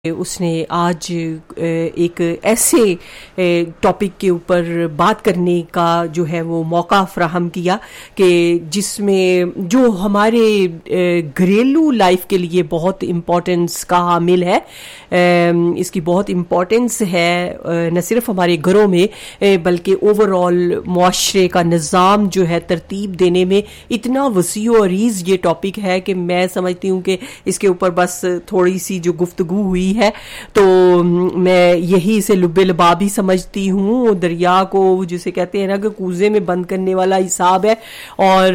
اس نے آج ایک ایسے ٹاپک کے اوپر بات کرنے کا جو ہے وہ موقع فراہم کیا کہ جس میں جو ہمارے گھریلو لائف کے لیے بہت امپورٹنس کا حامل ہے، اس کی بہت امپورٹنس ہے نہ صرف ہمارے گھروں میں بلکہ اوور آل معاشرے کا نظام جو ہے ترتیب دینے میں اتنا وسیع و عریض یہ ٹاپک ہے کہ میں سمجھتی ہوں کہ اس کے اوپر بس تھوڑی سی جو گفتگو ہوئی ہے تو میں یہی اسے لب لباب ہی سمجھتی ہوں، دریا کو جسے کہتے ہیں نا کہ کوزے میں بند کرنے والا حساب ہے، اور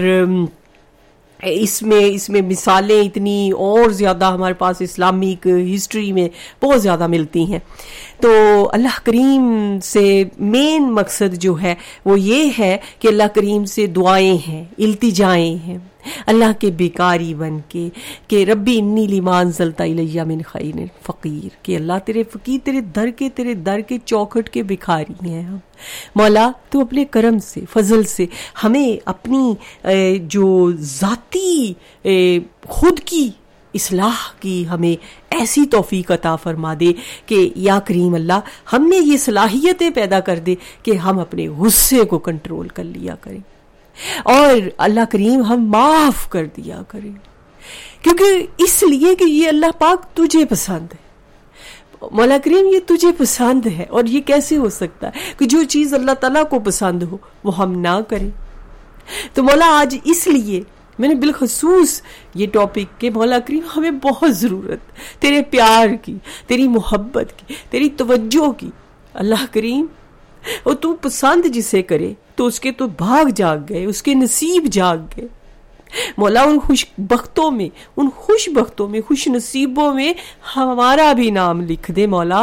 اس میں مثالیں اتنی اور زیادہ ہمارے پاس اسلامک ہسٹری میں بہت زیادہ ملتی ہیں۔ تو اللہ کریم سے مین مقصد جو ہے وہ یہ ہے کہ اللہ کریم سے دعائیں ہیں، التجائیں ہیں، اللہ کے بیکاری بن کے کہ ربی انی لما انزلت الی من خیر فقیر، کہ اللہ تیرے فقیر، تیرے در کے چوکھٹ کے بھکاری ہیں ہم، مولا تو اپنے کرم سے فضل سے ہمیں اپنی جو ذاتی خود کی اصلاح کی ہمیں ایسی توفیق عطا فرما دے کہ یا کریم اللہ ہم نے یہ صلاحیتیں پیدا کر دے کہ ہم اپنے غصے کو کنٹرول کر لیا کریں، اور اللہ کریم ہم معاف کر دیا کریں، کیونکہ اس لیے کہ یہ اللہ پاک تجھے پسند ہے۔ مولا کریم یہ تجھے پسند ہے، اور یہ کیسے ہو سکتا ہے کہ جو چیز اللہ تعالیٰ کو پسند ہو وہ ہم نہ کریں؟ تو مولا آج اس لیے میں نے بالخصوص یہ ٹاپک کہ مولا کریم ہمیں بہت ضرورت تیرے پیار کی، تیری محبت کی، تیری توجہ کی۔ اللہ کریم اور تو پسند جسے کرے تو اس کے تو بھاگ جاگ گئے، اس کے نصیب جاگ گئے۔ مولا ان خوش بختوں میں، ان خوش بختوں میں، خوش نصیبوں میں ہمارا بھی نام لکھ دے مولا۔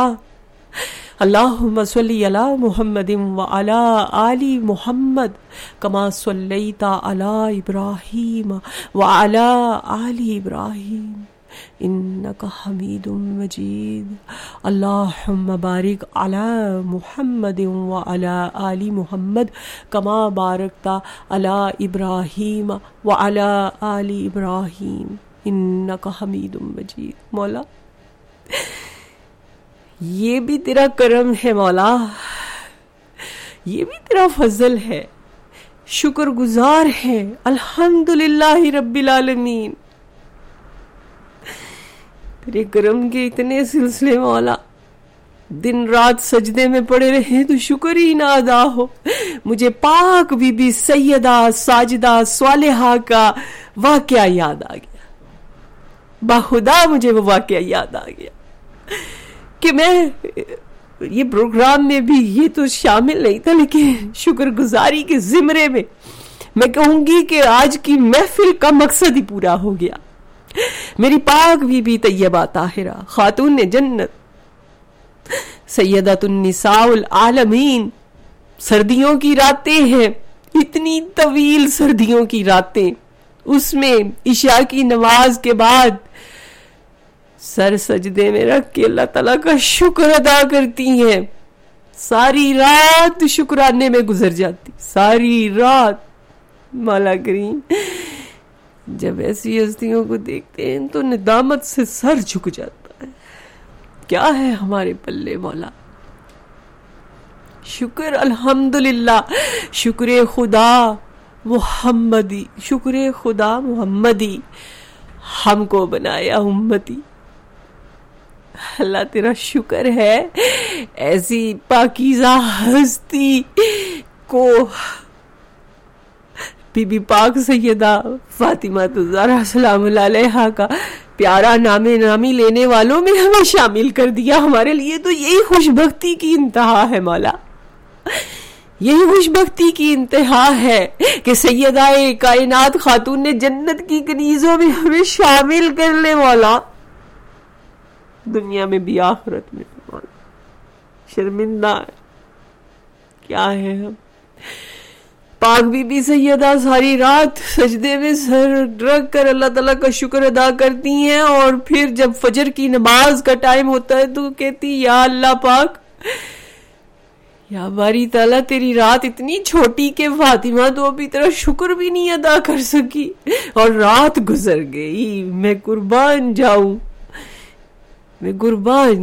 اللہم صلی علی محمد وعلی آل محمد کما صلیت علی ابراہیم وعلی آل ابراہیم انک حمید مجید۔ اللہم بارک علی محمد وعلی آل محمد کما بارکت علی ابراہیم وعلی آل ابراہیم انک حمید مجید۔ مولا یہ بھی تیرا کرم ہے مولا، یہ بھی تیرا فضل ہے، شکر گزار ہے، الحمدللہ رب العالمین۔ تیرے کرم کے اتنے سلسلے مولا، دن رات سجدے میں پڑے رہے تو شکر ہی نہ ادا ہو۔ مجھے پاک بی بی سیدہ ساجدہ صالحہ کا واقعہ یاد آ گیا، باخدا مجھے وہ واقعہ یاد آ گیا کہ میں یہ پروگرام میں بھی یہ تو شامل نہیں تھا، لیکن شکر گزاری کے زمرے میں میں کہوں گی کہ آج کی محفل کا مقصد ہی پورا ہو گیا۔ میری پاک بی بی طیبہ طاہرہ خاتون جنت سیدۃ النساء العالمین، سردیوں کی راتیں ہیں، اتنی طویل سردیوں کی راتیں، اس میں عشاء کی نماز کے بعد سر سجدے میں رکھ کے اللہ تعالیٰ کا شکر ادا کرتی ہیں، ساری رات شکرانے میں گزر جاتی، ساری رات۔ مولا کریم جب ایسی ہستیوں کو دیکھتے ہیں تو ندامت سے سر جھک جاتا ہے، کیا ہے ہمارے پلے مولا؟ شکر الحمدللہ، شکر خدا محمدی، شکر خدا محمدی، ہم کو بنایا امتی۔ اللہ تیرا شکر ہے ایسی پاکیزہ ہستی کو بی بی پاک سیدہ فاطمہ الزہرا سلام اللہ علیہا کا پیارا نامی لینے والوں میں ہمیں شامل کر دیا۔ ہمارے لیے تو یہی خوش بختی کی انتہا ہے مولا، یہی خوش بختی کی انتہا ہے کہ سیدہ کائنات خاتون جنت کی کنیزوں میں ہمیں شامل کر لے مولا، دنیا میں بھی آخرت میں بھی مولا۔ شرمندہ ہے کیا ہے ہم۔ پاک بی بی سیدہ ساری رات سجدے میں سر رکھ کر اللہ تعالیٰ کا شکر ادا کرتی ہیں، اور پھر جب فجر کی نماز کا ٹائم ہوتا ہے تو کہتی یا اللہ پاک، یا باری تعالیٰ تیری رات اتنی چھوٹی کہ فاطمہ تو ابھی تیرا شکر بھی نہیں ادا کر سکی اور رات گزر گئی، میں قربان جاؤں۔ میں قربان